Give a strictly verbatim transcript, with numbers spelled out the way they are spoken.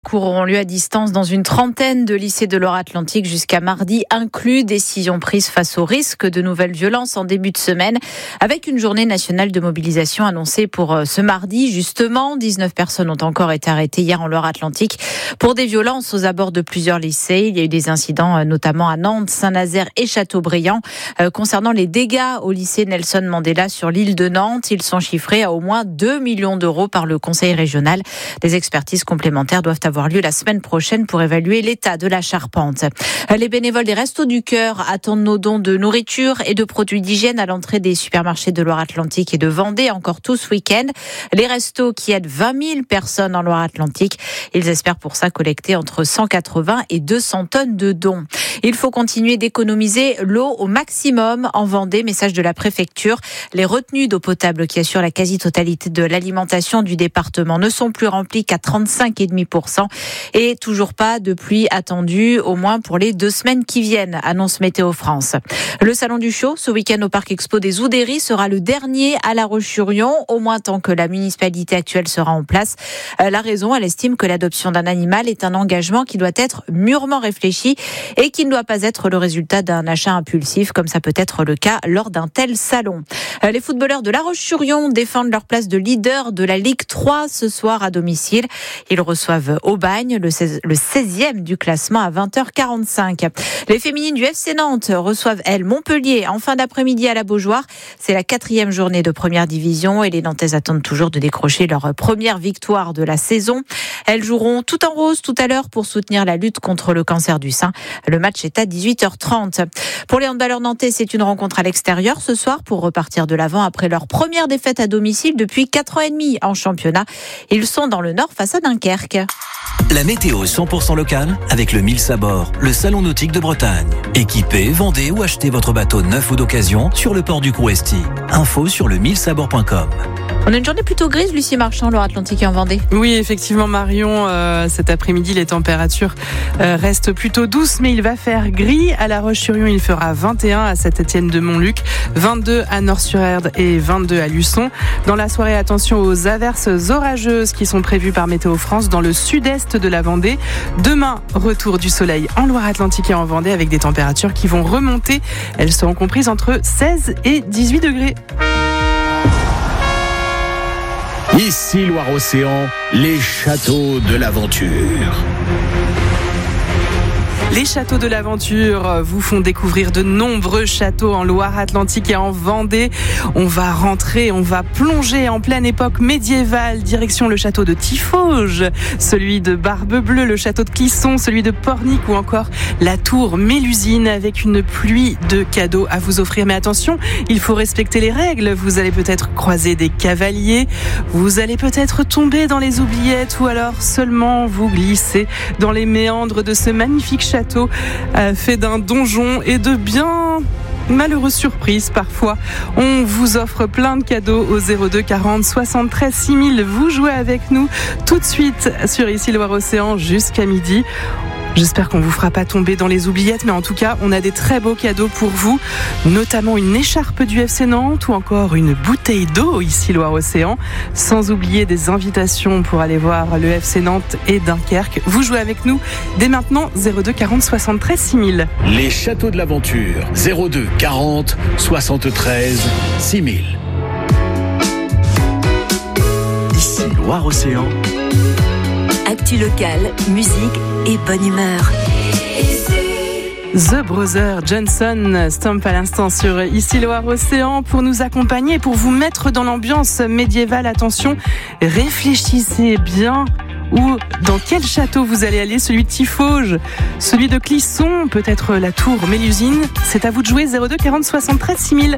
cours auront lieu à distance dans une trentaine de lycées de Loire-Atlantique jusqu'à mardi inclus. Décision prise face au risque de nouvelles violences en début de semaine, avec une journée nationale de mobilisation annoncée pour ce mardi. Justement, dix-neuf personnes ont encore été arrêtées hier en Loire-Atlantique pour des violences aux abords de plusieurs lycées. Il y a eu des incidents notamment à Nantes, Saint-Nazaire et Châteaubriand. Euh, concernant les dégâts au lycée Nelson Mandela sur l'île de Nantes, ils sont chiffrés à au moins deux millions d'euros par le conseil régional. Des expertises complémentaires doivent avoir lieu la semaine prochaine pour évaluer l'état de la charpente. Les bénévoles des Restos du Cœur attendent nos dons de nourriture et de produits d'hygiène à l'entrée des supermarchés de Loire-Atlantique et de Vendée, encore tout ce week-end. Les restos qui aident vingt mille personnes en Loire-Atlantique. Ils espèrent pour ça collecter entre cent quatre-vingts et deux cents tonnes de dons. Il faut continuer d'économiser l'eau au maximum en Vendée. Message de la préfecture. Les retenues d'eau potable qui assurent la quasi-totalité de l'alimentation du département ne sont plus remplies qu'à trente-cinq virgule cinq pour cent et toujours pas de pluie attendue, au moins pour les deux semaines qui viennent, annonce Météo France. Le salon du show, ce week-end au Parc Expo des Oudéries, sera le dernier à La Roche-sur-Yon, au moins tant que la municipalité actuelle sera en place. La raison, elle estime que l'adoption d'un animal est un engagement qui doit être mûrement réfléchi et qui ne doit pas être le résultat d'un achat impulsif, comme ça peut être le cas lors d'un tel salon. Les footballeurs de La Roche-sur-Yon défendent leur place de leader de la Ligue trois ce soir à domicile. Ils reçoivent Aubagne, le seizième du classement à vingt heures quarante-cinq. Les féminines du F C Nantes reçoivent, elles, Montpellier en fin d'après-midi à la Beaujoire. C'est la quatrième journée de première division et les Nantaises attendent toujours de décrocher leur première victoire de la saison. Elles joueront tout en rose tout à l'heure pour soutenir la lutte contre le cancer du sein. Le match est à dix-huit heures trente. Pour les handballeurs nantais, c'est une rencontre à l'extérieur ce soir pour repartir de l'avant après leur première défaite à domicile depuis quatre ans et demi en championnat. Ils sont dans le nord face à Dunkerque. La météo cent pour cent locale avec le Mille Sabord, le salon nautique de Bretagne. Équipez, vendez ou achetez votre bateau neuf ou d'occasion sur le port du Couresti. Info sur le mille sabord point com. On a une journée plutôt grise, Lucie Marchand, Loire-Atlantique et en Vendée. Oui, effectivement, Marion, euh, cet après-midi, les températures euh, restent plutôt douces, mais il va faire gris. À La Roche-sur-Yon, il fera vingt et un à Saint-Étienne-de-Montluc, vingt-deux à Nord-sur-Erdre et vingt-deux à Luçon. Dans la soirée, attention aux averses orageuses qui sont prévues par Météo France dans le sud-est de la Vendée. Demain, retour du soleil en Loire-Atlantique et en Vendée avec des températures qui vont remonter. Elles seront comprises entre seize et dix-huit degrés. Ici Loire-Océan, les châteaux de l'aventure. Les châteaux de l'aventure vous font découvrir de nombreux châteaux en Loire-Atlantique et en Vendée. On va rentrer, on va plonger en pleine époque médiévale, direction le château de Tiffauges, celui de Barbe-Bleue, le château de Clisson, celui de Pornic ou encore la tour Mélusine avec une pluie de cadeaux à vous offrir. Mais attention, il faut respecter les règles. Vous allez peut-être croiser des cavaliers, vous allez peut-être tomber dans les oubliettes ou alors seulement vous glisser dans les méandres de ce magnifique château. Château euh, fait d'un donjon et de bien malheureuses surprises parfois. On vous offre plein de cadeaux au zéro deux quarante soixante-treize six mille. Vous jouez avec nous tout de suite sur Ici Loire-Océan jusqu'à midi. J'espère qu'on vous fera pas tomber dans les oubliettes, mais en tout cas, on a des très beaux cadeaux pour vous, notamment une écharpe du F C Nantes ou encore une bouteille d'eau ici Loire-Océan, sans oublier des invitations pour aller voir le F C Nantes et Dunkerque. Vous jouez avec nous dès maintenant, zéro deux quarante soixante-treize six mille. Les châteaux de l'aventure, zéro deux quarante soixante-treize six mille. Ici Loire-Océan. Actu locale, musique et bonne humeur. The Brother Johnson Stomp à l'instant sur Ici Loire-Océan pour nous accompagner, pour vous mettre dans l'ambiance médiévale. Attention, réfléchissez bien. Ou dans quel château vous allez aller, celui de Tiffauges, celui de Clisson, peut-être la tour Mélusine. C'est à vous de jouer, zéro deux quarante soixante-treize six mille.